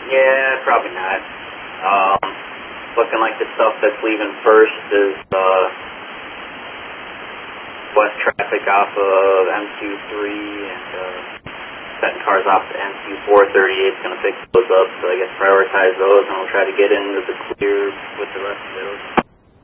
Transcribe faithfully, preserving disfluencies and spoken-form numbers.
Yeah, probably not. Um, looking like the stuff that's leaving first is uh, west traffic off of M Q three and uh, setting cars off the M Q four thirty-eight is going to pick those up, so I guess prioritize those and we'll try to get into the clear with the rest of it.